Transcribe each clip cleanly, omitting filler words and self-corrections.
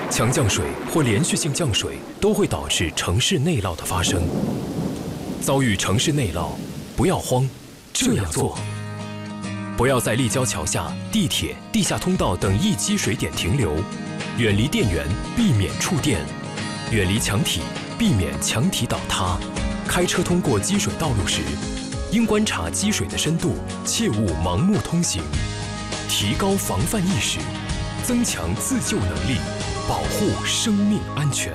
强降水或连续性降水都会导致城市内涝的发生。遭遇城市内涝，不要慌，这样做：不要在立交桥下、地铁、地下通道等易积水点停留，远离电源，避免触电；远离墙体，避免墙体倒塌。开车通过积水道路时，应观察积水的深度，切勿盲目通行。提高防范意识，增强自救能力，保护生命安全。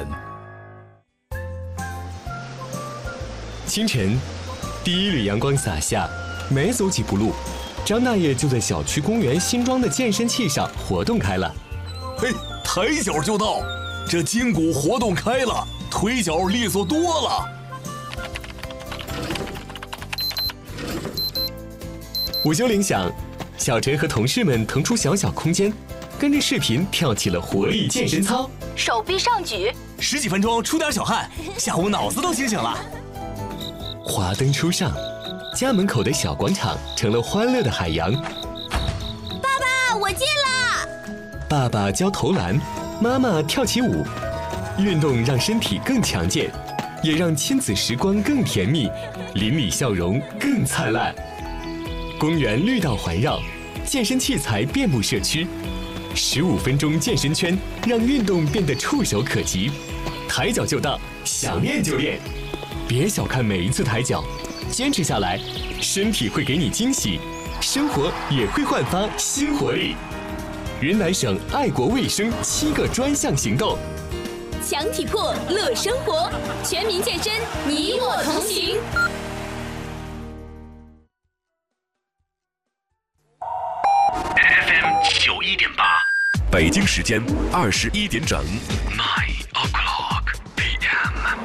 清晨，第一缕阳光洒下，没走几步路，张大爷就在小区公园新装的健身器上活动开了。 嘿，抬脚就到，这筋骨活动开了，腿脚利索多了。 午休铃响，小陈和同事们腾出小小空间，跟着视频跳起了活力健身操， 手臂上举 ，10几分钟出点小汗，下午脑子都清醒了。 华灯初上，家门口的小广场成了欢乐的海洋。 爸爸，我进了。 爸爸教投篮，妈妈跳起舞，运动让身体更强健，也让亲子时光更甜蜜，邻里笑容更灿烂。公园绿道环绕，健身器材遍布社区，15分钟健身圈让运动变得触手可及，抬脚就到，想练就练。别小看每一次抬脚，坚持下来，身体会给你惊喜，生活也会焕发新活力。云南省爱国卫生7个专项行动， 强体魄乐生活，全民健身，你我同行。 FM 91.8，北京时间21点整，9 o'clock PM。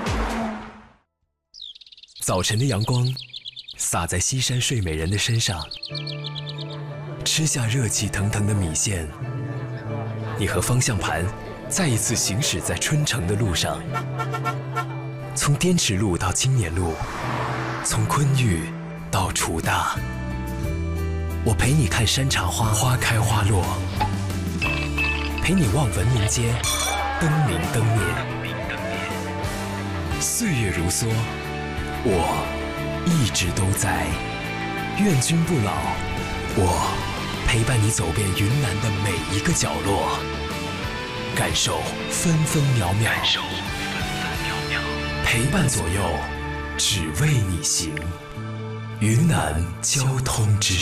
早晨的阳光洒在西山睡美人的身上，吃下热气腾腾的米线，你和方向盘再一次行驶在春城的路上，从滇池路到青年路，从昆玉到楚大，我陪你看山茶花花开花落，陪你望文明街灯明灯灭。岁月如梭，我一直都在，愿君不老。我陪伴你走遍云南的每一个角落，感受分分秒秒，陪伴左右，只为你行。云南交通之